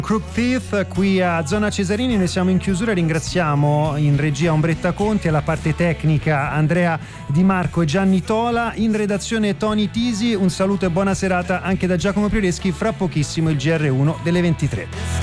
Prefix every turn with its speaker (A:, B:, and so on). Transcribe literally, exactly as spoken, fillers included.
A: Crook Thief qui a Zona Cesarini. Noi siamo in chiusura, ringraziamo in regia Ombretta Conti, alla parte tecnica Andrea Di Marco e Gianni Tola, in redazione Tony Tisi. Un saluto e buona serata anche da Giacomo Prioreschi. Fra pochissimo il G R uno delle ventitré.